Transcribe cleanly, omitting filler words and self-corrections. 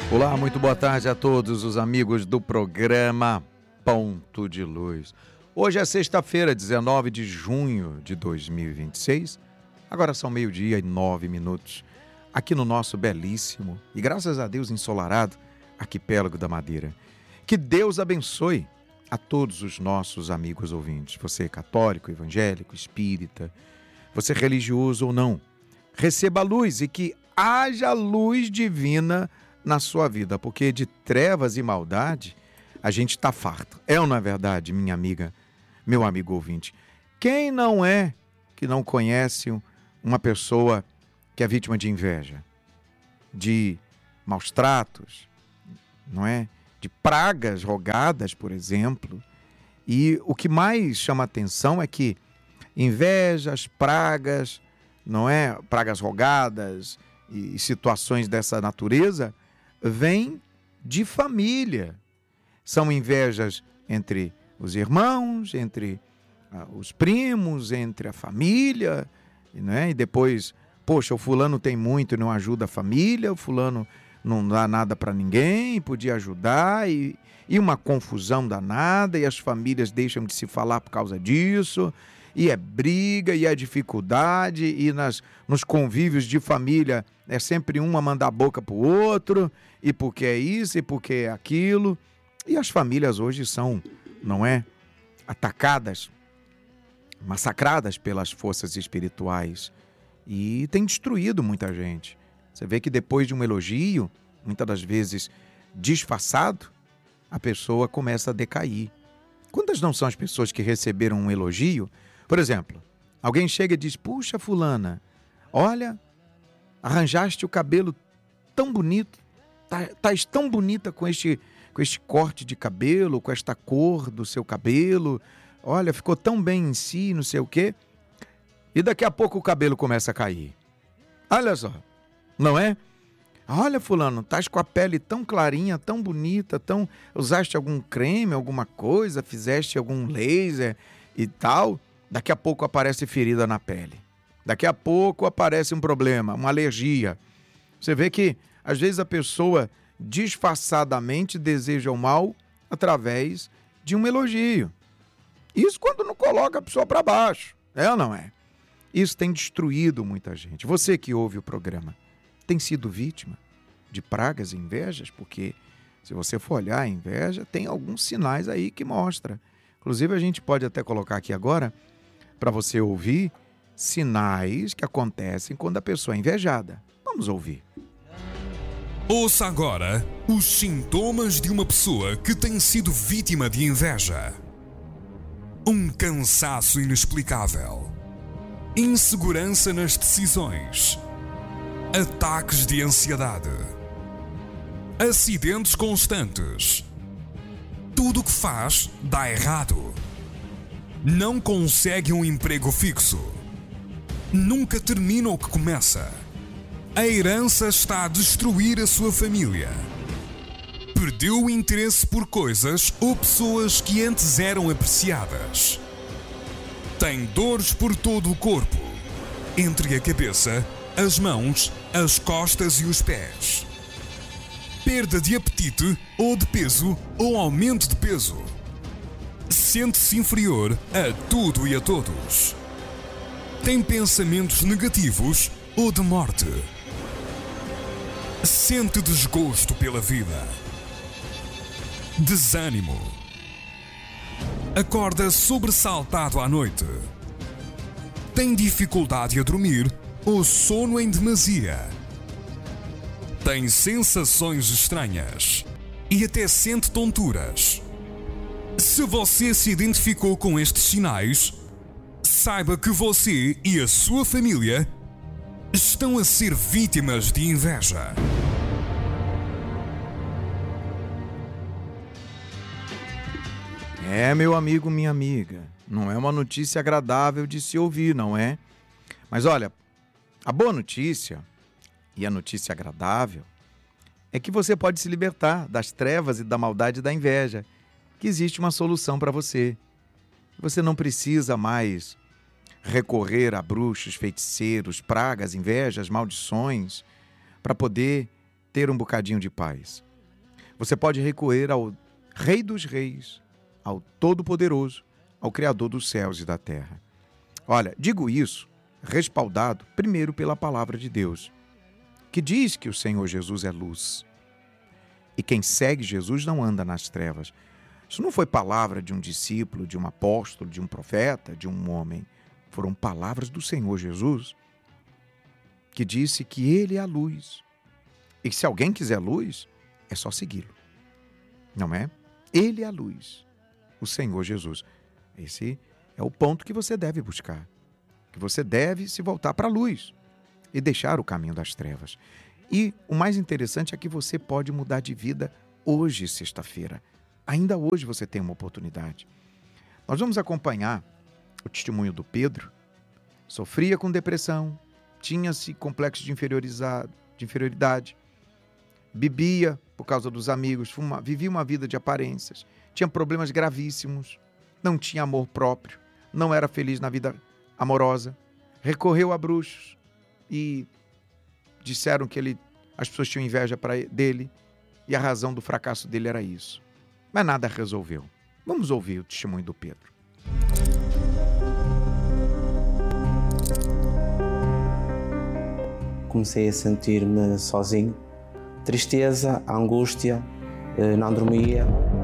Olá, muito boa tarde a todos os amigos do programa Ponto de Luz. Hoje é sexta-feira, 19 de junho de 2026. Agora são 12:09, aqui no nosso belíssimo e, graças a Deus, ensolarado Arquipélago da Madeira. Que Deus abençoe a todos os nossos amigos ouvintes. Você católico, evangélico, espírita, você religioso ou não, receba a luz e que haja luz divina na sua vida, porque de trevas e maldade a gente está farto. É ou não é verdade, minha amiga, meu amigo ouvinte? Quem não é que não conhece uma pessoa que é vítima de inveja, de maus tratos, não é? De pragas rogadas, por exemplo. E o que mais chama atenção é que invejas, pragas, não é? Pragas rogadas e situações dessa natureza vêm de família. São invejas entre os irmãos, entre os primos, entre a família, né? E depois, poxa, o fulano tem muito e não ajuda a família, o fulano não dá nada para ninguém, podia ajudar, e uma confusão danada, e as famílias deixam de se falar por causa disso, e é briga, e é dificuldade, e nos convívios de família é sempre um a mandar a boca pro outro, e porque é isso, e porque é aquilo. E as famílias hoje são, não é, atacadas, massacradas pelas forças espirituais, e tem destruído muita gente. Você vê que depois de um elogio, muitas das vezes disfarçado, a pessoa começa a decair. Quantas não são as pessoas que receberam um elogio? Por exemplo, alguém chega e diz: puxa, fulana, olha, arranjaste o cabelo tão bonito, estás tão bonita com este corte de cabelo, com esta cor do seu cabelo, olha, ficou tão bem em si, não sei o quê. E daqui a pouco o cabelo começa a cair. Olha só, não é? Olha, fulano, estás com a pele tão clarinha, tão bonita, usaste algum creme, alguma coisa, fizeste algum laser e tal. Daqui a pouco aparece ferida na pele. Daqui a pouco aparece um problema, uma alergia. Você vê que, às vezes, a pessoa disfarçadamente deseja o mal através de um elogio. Isso quando não coloca a pessoa para baixo, é ou não é? Isso tem destruído muita gente. Você que ouve o programa tem sido vítima de pragas e invejas? Porque, se você for olhar a inveja, tem alguns sinais aí que mostra. Inclusive, a gente pode até colocar aqui agora, para você ouvir, sinais que acontecem quando a pessoa é invejada. Vamos ouvir. Ouça agora os sintomas de uma pessoa que tem sido vítima de inveja. Um cansaço inexplicável, insegurança nas decisões, ataques de ansiedade, acidentes constantes. Tudo o que faz dá errado. Não consegue um emprego fixo. Nunca termina o que começa. A herança está a destruir a sua família. Perdeu o interesse por coisas ou pessoas que antes eram apreciadas. Tem dores por todo o corpo, entre a cabeça, as mãos, as costas e os pés. Perda de apetite ou de peso ou aumento de peso. Sente-se inferior a tudo e a todos. Tem pensamentos negativos ou de morte. Sente desgosto pela vida. Desânimo. Acorda sobressaltado à noite. Tem dificuldade a dormir ou sono em demasia. Tem sensações estranhas e até sente tonturas. Se você se identificou com estes sinais, saiba que você e a sua família estão a ser vítimas de inveja. É, meu amigo, minha amiga, não é uma notícia agradável de se ouvir, não é? Mas olha, a boa notícia e a notícia agradável é que você pode se libertar das trevas e da maldade da inveja, que existe uma solução para você. Você não precisa mais recorrer a bruxos, feiticeiros, pragas, invejas, maldições, para poder ter um bocadinho de paz. Você pode recorrer ao Rei dos Reis, ao Todo-Poderoso, ao Criador dos céus e da terra. Olha, digo isso respaldado primeiro pela palavra de Deus, que diz que o Senhor Jesus é luz. E quem segue Jesus não anda nas trevas. Isso não foi palavra de um discípulo, de um apóstolo, de um profeta, de um homem. Foram palavras do Senhor Jesus, que disse que Ele é a luz. E que se alguém quiser luz, é só segui-lo. Não é? Ele é a luz, o Senhor Jesus. Esse é o ponto que você deve buscar. Que você deve se voltar para a luz e deixar o caminho das trevas. E o mais interessante é que você pode mudar de vida hoje, sexta-feira. Ainda hoje você tem uma oportunidade. Nós vamos acompanhar o testemunho do Pedro. Sofria com depressão, tinha-se complexo de inferioridade, bebia por causa dos amigos, vivia uma vida de aparências, tinha problemas gravíssimos, não tinha amor próprio, não era feliz na vida amorosa, recorreu a bruxos e disseram que as pessoas tinham inveja dele e a razão do fracasso dele era isso. Mas nada resolveu. Vamos ouvir o testemunho do Pedro. Comecei a sentir-me sozinho, tristeza, angústia, não dormia,